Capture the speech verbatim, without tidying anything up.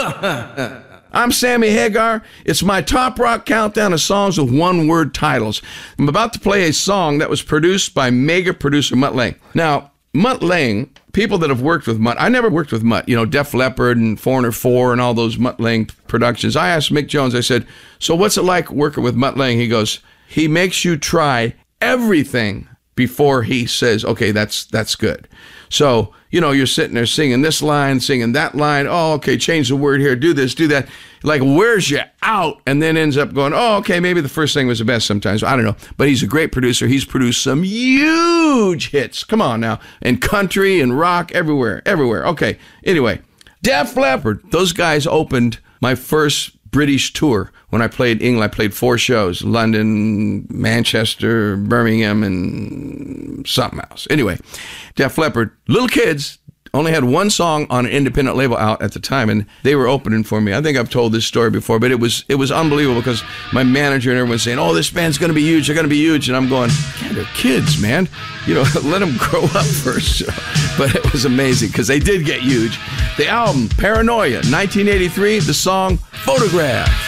I'm Sammy Hagar. It's my top rock countdown of songs with one-word titles. I'm about to play a song that was produced by mega producer Mutt Lange. Now, Mutt Lange, people that have worked with Mutt, I never worked with Mutt, you know, Def Leppard and Foreigner four and all those Mutt Lange productions. I asked Mick Jones, I said, so what's it like working with Mutt Lange? He goes, he makes you try everything before he says, okay, that's that's good. So, you know, you're sitting there singing this line, singing that line. Oh, okay, change the word here, do this, do that. Like, wears you out, and then ends up going, oh, okay, maybe the first thing was the best sometimes. I don't know. But he's a great producer. He's produced some huge hits. Come on now. And country and rock, everywhere, everywhere. Okay, anyway, Def Leppard, those guys opened my first British tour. When I played England, I played four shows, London, Manchester, Birmingham, and something else. Anyway, Def Leppard, little kids, only had one song on an independent label out at the time, and they were opening for me. I think I've told this story before, but it was it was unbelievable because my manager and everyone saying, oh, this band's going to be huge, they're going to be huge, and I'm going, yeah, they're kids, man. You know, let them grow up first. But it was amazing because they did get huge. The album, Paranoia, nineteen eighty-three, the song, Photograph.